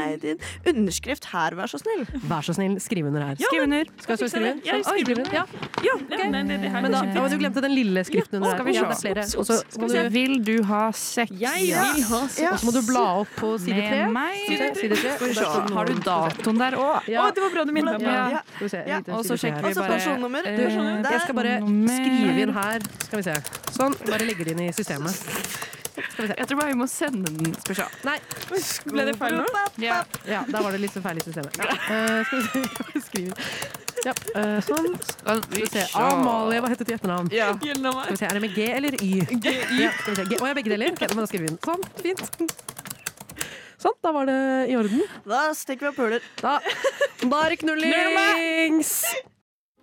meg din underskrift her, vær så snill. Vær så snill, skriv under her. Skriv under. Skal jeg skrive under? Jeg skriver under. Ja. Okay. Men da, du glemte den lille skriften under Skal vi her. se. Det er flere. Og så må du, Vil du ha sex? Jeg vil ha sex. og så må du bla opp på side 3. Med meg? Side 3. Har du datoen der òg? Ja. det var bra du minnet meg på. Ja. Skal vi se. Ja. Lite Og så side 3 sjekker her. vi Altså bare personnummer. Jeg skal bare skrive inn her. Skal vi se. Sånn. Bare legge det inn i systemet. Skal vi se. Jeg tror bare vi må sende den. Skal vi se. Nei. Ble det feil nå? Ja. Ja, da var det litt feil i systemet. Ja. Skal vi se. Skrive. Ja, sånn. Skal vi se. Amalie, hva heter til etternavn? Ja. Skal vi se, er det med G eller Y? Ja, skal vi se. G. Å, ja, begge deler. Ok, må da skrive inn. Sånn, fint. Sånn, da var det i orden. Da stikker vi opp huler. Da er det knullings!